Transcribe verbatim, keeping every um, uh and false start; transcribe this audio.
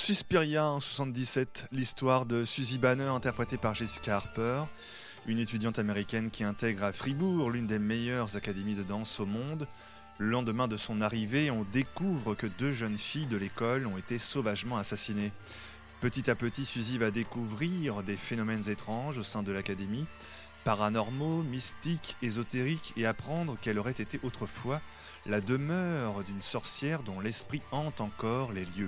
Suspiria en soixante-dix-sept, l'histoire de Suzy Banner interprétée par Jessica Harper, une étudiante américaine qui intègre à Fribourg l'une des meilleures académies de danse au monde. Le lendemain de son arrivée, on découvre que deux jeunes filles de l'école ont été sauvagement assassinées. Petit à petit, Suzy va découvrir des phénomènes étranges au sein de l'académie, paranormaux, mystiques, ésotériques, et apprendre qu'elle aurait été autrefois la demeure d'une sorcière dont l'esprit hante encore les lieux.